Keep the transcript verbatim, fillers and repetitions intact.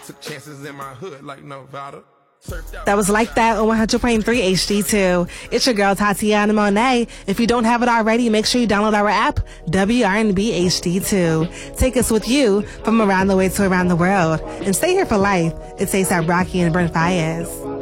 took chances in my hood like Nevada. That was Like That on one hundred point three H D two. It's your girl Tatiana Monet. If you don't have it already, make sure you download our app, W R N B H D two. Take us with you from around the way to around the world. And stay here for life. It's A$AP Rocky and Brent Faiyaz.